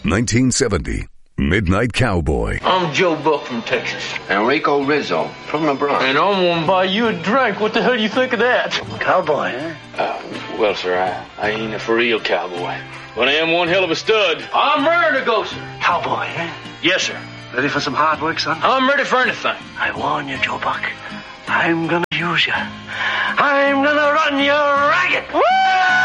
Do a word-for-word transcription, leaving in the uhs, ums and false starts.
nineteen seventy, Midnight Cowboy. I'm Joe Buck from Texas. Enrico Rizzo from the Bronx. And I'm gonna buy you a drink. What the hell do you think of that? Cowboy, eh? Uh, well, sir, I, I ain't a for real cowboy. But I am one hell of a stud. I'm ready to go, sir. Cowboy, eh? Yes, sir. Ready for some hard work, son? I'm ready for anything. I warn you, Joe Buck. I'm gonna use you. I'm gonna run you ragged. Woo!